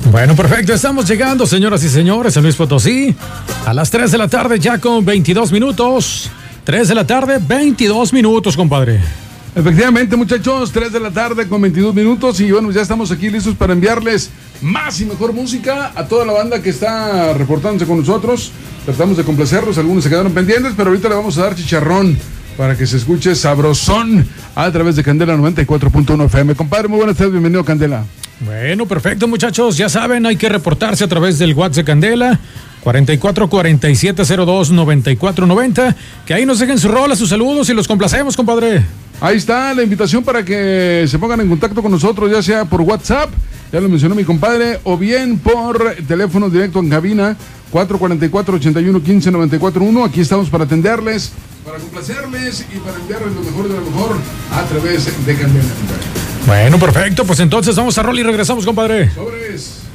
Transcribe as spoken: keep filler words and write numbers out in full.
Bueno, perfecto, estamos llegando, señoras y señores, a Luis Potosí, a las tres de la tarde ya con veintidós minutos. tres de la tarde, veintidós minutos, compadre. Efectivamente, muchachos, tres de la tarde con veintidós minutos y bueno, ya estamos aquí listos para enviarles más y mejor música a toda la banda que está reportándose con nosotros. Tratamos de complacerlos, algunos se quedaron pendientes, pero ahorita le vamos a dar chicharrón para que se escuche sabrosón a través de Candela noventa y cuatro punto uno F M. Compadre, muy buenas tardes, bienvenido a Candela. Bueno, perfecto, muchachos, ya saben, hay que reportarse a través del WhatsApp de Candela, cuarenta y cuatro cuarenta y siete cero dos noventa y cuatro noventa, que ahí nos dejen su rola, sus saludos y los complacemos, compadre. Ahí está la invitación para que se pongan en contacto con nosotros, ya sea por WhatsApp, ya lo mencionó mi compadre, o bien por teléfono directo en cabina, cuatro cuatro cuatro, ocho uno, uno cinco, nueve cuatro uno. Aquí estamos para atenderles, para complacerles y para enviarles lo mejor de lo mejor a través de Candela. Bueno, perfecto, pues entonces vamos a rol y regresamos, compadre. Sobres.